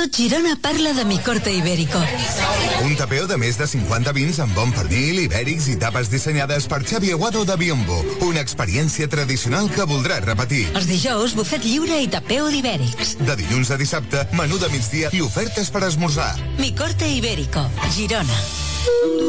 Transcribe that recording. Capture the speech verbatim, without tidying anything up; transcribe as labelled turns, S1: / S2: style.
S1: Tot Girona parla de Mi Corte Ibérico.
S2: Un tapeo de més de cinquanta vins amb bon pernil, ibèrics i tapes dissenyades per Xavi Aguado de Biombo. Una experiència tradicional que voldràs repetir.
S1: Els dijous, bufet lliure i tapeo d'ibèrics.
S2: De dilluns a dissabte, menú de migdia i ofertes per esmorzar.
S1: Mi Corte Ibérico, Girona.